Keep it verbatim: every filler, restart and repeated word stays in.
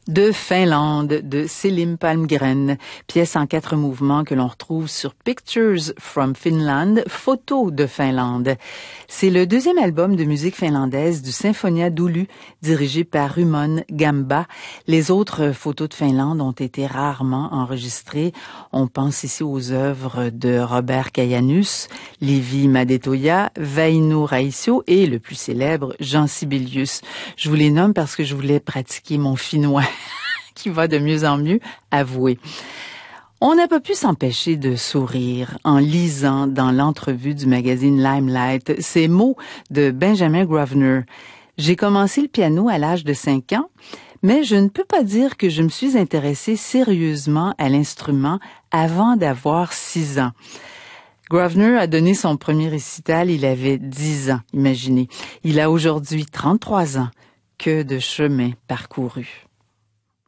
de Finlande de Selim Palmgren, pièce en quatre mouvements que l'on retrouve sur Pictures from Finland, photos de Finlande. C'est le deuxième album de musique finlandaise du Sinfonia d'Oulu, dirigé par Rumon Gamba. Les autres photos de Finlande ont été rarement enregistrées. On pense ici aux œuvres de Robert Kajanus, Leevi Madetoja, Väinö Raisio et le plus célèbre, Jean Sibelius. Je vous les nomme parce que je voulais pratiquer mon finnois. Qui va de mieux en mieux, avouer. On n'a pas pu s'empêcher de sourire en lisant dans l'entrevue du magazine Limelight ces mots de Benjamin Grosvenor. J'ai commencé le piano à l'âge de cinq ans, mais je ne peux pas dire que je me suis intéressée sérieusement à l'instrument avant d'avoir six ans. Grosvenor a donné son premier récital, il avait dix ans, imaginez. Il a aujourd'hui trente-trois ans. Que de chemin parcouru.